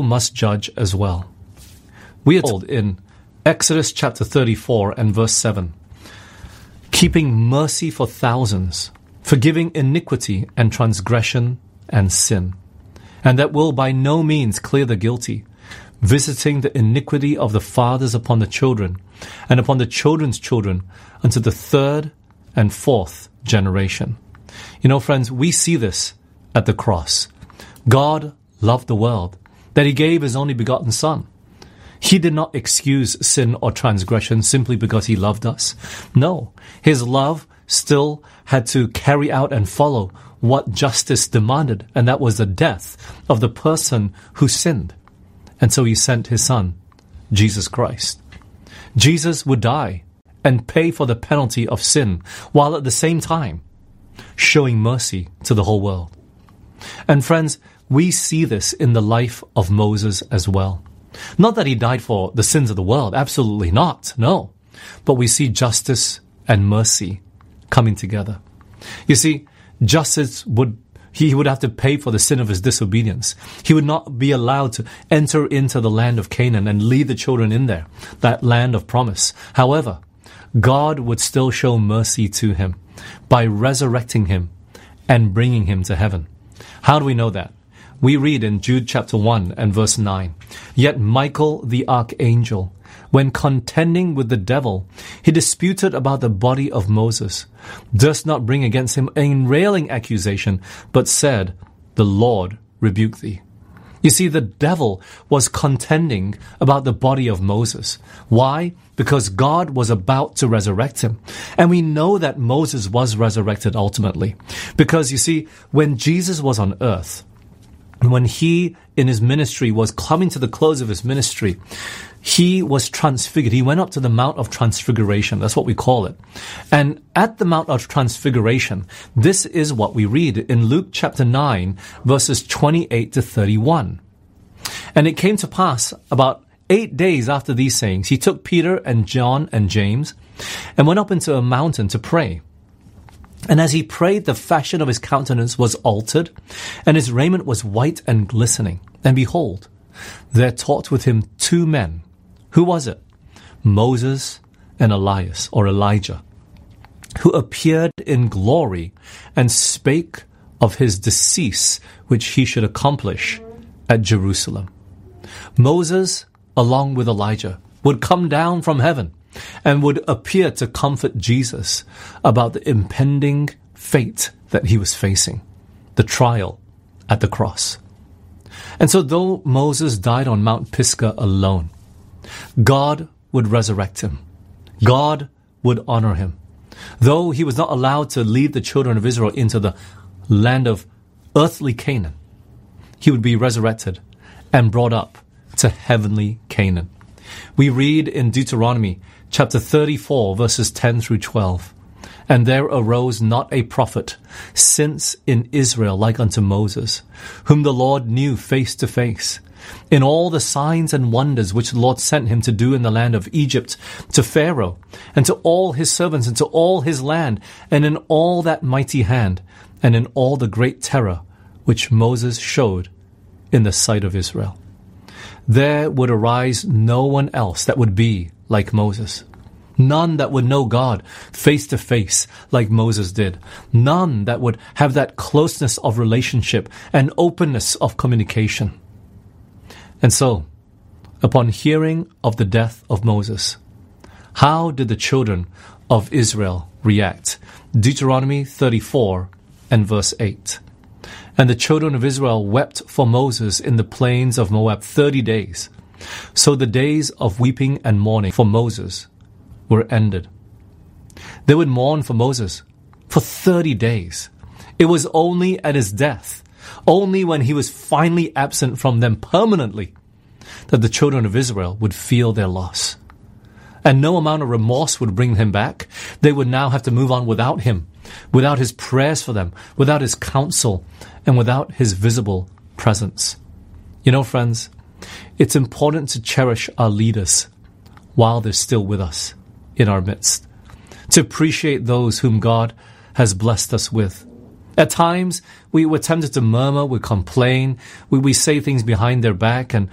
must judge as well. We are told in Exodus chapter 34 and verse 7, keeping mercy for thousands, forgiving iniquity and transgression and sin, and that will by no means clear the guilty, visiting the iniquity of the fathers upon the children, and upon the children's children, unto the third and fourth generation. You know, friends, we see this at the cross. God loved the world, that He gave His only begotten Son. He did not excuse sin or transgression simply because He loved us. No, His love still had to carry out and follow what justice demanded, and that was the death of the person who sinned. And so He sent His Son, Jesus Christ. Jesus would die and pay for the penalty of sin, while at the same time showing mercy to the whole world. And friends, we see this in the life of Moses as well. Not that he died for the sins of the world, absolutely not, no. But we see justice and mercy coming together. You see, he would have to pay for the sin of his disobedience. He would not be allowed to enter into the land of Canaan and lead the children in there, that land of promise. However, God would still show mercy to him by resurrecting him and bringing him to heaven. How do we know that? We read in Jude chapter 1 and verse 9, Yet Michael the archangel, when contending with the devil, he disputed about the body of Moses, durst not bring against him a railing accusation, but said, The Lord rebuke thee. You see, the devil was contending about the body of Moses. Why? Because God was about to resurrect him. And we know that Moses was resurrected ultimately. Because you see, when Jesus was on earth, when he, in his ministry, was coming to the close of his ministry, he was transfigured. He went up to the Mount of Transfiguration. That's what we call it. And at the Mount of Transfiguration, this is what we read in Luke chapter 9, verses 28 to 31. And it came to pass about 8 days after these sayings, he took Peter and John and James and went up into a mountain to pray. And as he prayed, the fashion of his countenance was altered, and his raiment was white and glistening. And behold, there talked with him 2 men. Who was it? Moses and Elias, or Elijah, who appeared in glory and spake of his decease, which he should accomplish at Jerusalem. Moses, along with Elijah, would come down from heaven and would appear to comfort Jesus about the impending fate that he was facing, the trial at the cross. And so though Moses died on Mount Pisgah alone, God would resurrect him. God would honor him. Though he was not allowed to lead the children of Israel into the land of earthly Canaan, he would be resurrected and brought up to heavenly Canaan. We read in Deuteronomy chapter 34, verses 10 through 12, And there arose not a prophet since in Israel like unto Moses, whom the Lord knew face to face, in all the signs and wonders which the Lord sent him to do in the land of Egypt, to Pharaoh, and to all his servants, and to all his land, and in all that mighty hand, and in all the great terror which Moses showed in the sight of Israel. There would arise no one else that would be like Moses. None that would know God face to face like Moses did. None that would have that closeness of relationship and openness of communication. And so, upon hearing of the death of Moses, how did the children of Israel react? Deuteronomy 34 and verse 8. And the children of Israel wept for Moses in the plains of Moab 30 days. So the days of weeping and mourning for Moses were ended. They would mourn for Moses for 30 days. It was only at his death, only when he was finally absent from them permanently, that the children of Israel would feel their loss. And no amount of remorse would bring him back. They would now have to move on without him, without his prayers for them, without his counsel, and without his visible presence. You know, friends, it's important to cherish our leaders while they're still with us in our midst, to appreciate those whom God has blessed us with. At times, we were tempted to murmur, we complain, we say things behind their back, and